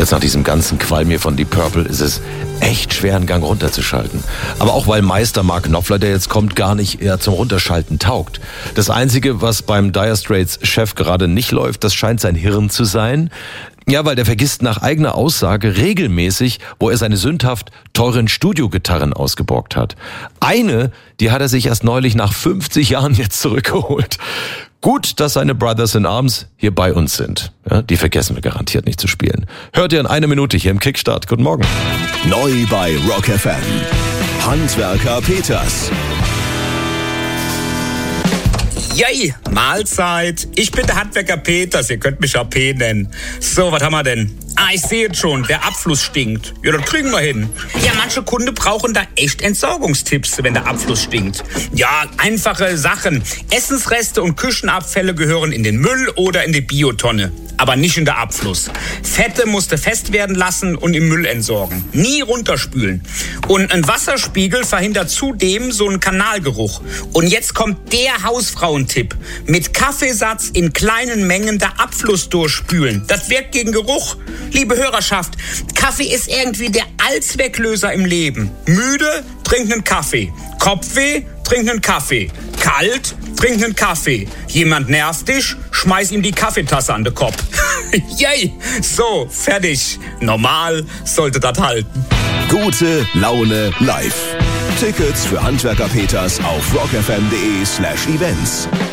Jetzt nach diesem ganzen Qualm hier von Deep Purple ist es echt schwer, einen Gang runterzuschalten. Aber auch weil Meister Mark Knopfler, der jetzt kommt, gar nicht eher zum Runterschalten taugt. Das Einzige, was beim Dire Straits Chef gerade nicht läuft, das scheint sein Hirn zu sein. Ja, weil der vergisst nach eigener Aussage regelmäßig, wo er seine sündhaft teuren Studiogitarren ausgeborgt hat. Eine, die hat er sich erst neulich nach 50 Jahren jetzt zurückgeholt. Gut, dass seine Brothers in Arms hier bei uns sind. Ja, die vergessen wir garantiert nicht zu spielen. Hört ihr in 1 Minute hier im Kickstart. Guten Morgen. Neu bei Rock FM. Handwerker Peters. Yay, Mahlzeit. Ich bin der Handwerker Peters, ihr könnt mich AP nennen. So, was haben wir denn? Ich sehe es schon, der Abfluss stinkt. Ja, das kriegen wir hin. Ja, manche Kunden brauchen da echt Entsorgungstipps, wenn der Abfluss stinkt. Ja, einfache Sachen. Essensreste und Küchenabfälle gehören in den Müll oder in die Biotonne. Aber nicht in der Abfluss. Fette musst du fest werden lassen und im Müll entsorgen. Nie runterspülen. Und ein Wasserspiegel verhindert zudem so einen Kanalgeruch. Und jetzt kommt der Hausfrauentipp. Mit Kaffeesatz in kleinen Mengen der Abfluss durchspülen. Das wirkt gegen Geruch. Liebe Hörerschaft, Kaffee ist irgendwie der Allzwecklöser im Leben. Müde, trink einen Kaffee. Kopfweh, trink einen Kaffee. Kalt, trink einen Kaffee. Jemand nervt dich, schmeiß ihm die Kaffeetasse an den Kopf. Yay, so, fertig. Normal sollte das halten. Gute Laune live. Tickets für Handwerker Peters auf rockfm.de/events.